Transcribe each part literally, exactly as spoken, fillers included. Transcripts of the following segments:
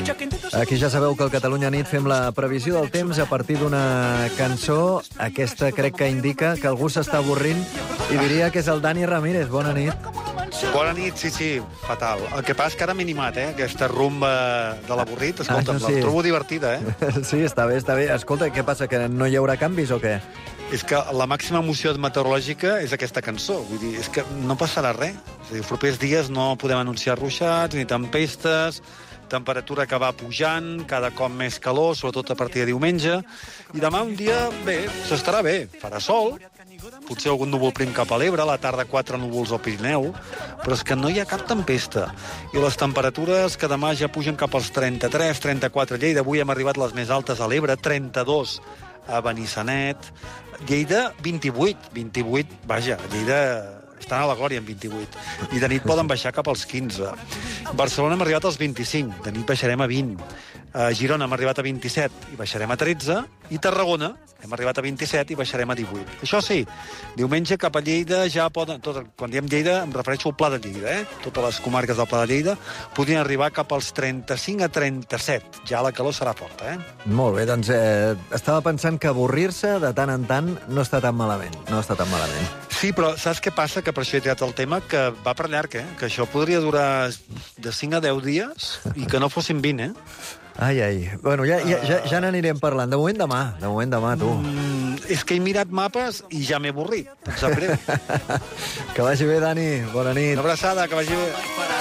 Aquí ja sabeu que al Catalunya Nit fem la previsió del temps a partir d'una cançó. Aquesta crec que indica que algú s'està avorrint i diria que és el Dani Ramírez. Bona nit. Bona nit, sí, sí, fatal. El que passa és que ara m'he animat, eh? Aquesta rumba de l'avorrit, escolta, Ah, no, sí. la trobo divertida, eh? Sí, està bé, està bé. Escolta, què passa, que no hi haurà canvis o què? És que la màxima emoció meteorològica és aquesta cançó. Vull dir, és que no passarà res. És a dir, els propers dies no podem anunciar ruixats ni tempestes, temperatura que va pujant, cada cop més calor, sobretot a partir de diumenge. I demà un dia, bé, s'estarà bé. Farà sol, potser algun núvol prim cap a l'Ebre, a la tarda quatre núvols al Pirineu, però és que no hi ha cap tempesta. I les temperatures que demà ja pugen cap als trenta-tres, trenta-quatre a Lleida. Avui hem arribat les més altes a l'Ebre, trenta-dos a Benissanet. Lleida, vint-i-vuit. vint-i-vuit, vaja, Lleida estan a la glòria amb vint-i-vuit. I de nit poden baixar cap als quinze. Barcelona hem arribat als vint-i-cinc, de nit baixarem a vint. A Girona hem arribat a vint-i-set i baixarem a tretze. I Tarragona hem arribat a vint-i-set i baixarem a divuit. Això sí, diumenge cap a Lleida ja poden... Tot, quan diem Lleida em refereixo al Pla de Lleida, eh? Totes les comarques del Pla de Lleida podrien arribar cap als trenta-cinc a trenta-set. Ja la calor serà forta, eh? Molt bé, doncs eh, estava pensant que avorrir-se de tant en tant no està tan malament. No està tan malament. Sí, però saps què passa? Que per això he tirat el tema, que va per llarg, eh? Que això podria durar de cinc a deu dies i que no fossin vint, eh? Ai, ai. Bueno, ja, ja, ja, ja n'anirem parlant. De moment demà. De moment demà, tu. Mm, és que he mirat mapes i ja m'he avorrit. Em sap greu. Que vagi bé, Dani. Bona nit. Una abraçada, que vagi bé.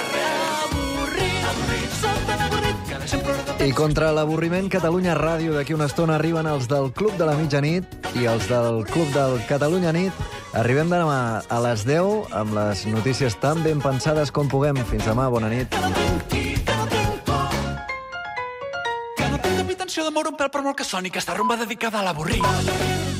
I contra l'avorriment, Catalunya Ràdio. D'aquí una estona arriben els del Club de la Mitjanit i els del Club del Catalunya Nit. Arribem demà a les deu amb les notícies tan ben pensades com puguem. Fins demà, bona nit. Que no tinc intenció de moure un pèl per molt que soni, aquesta rumba dedicada a l'avorrit.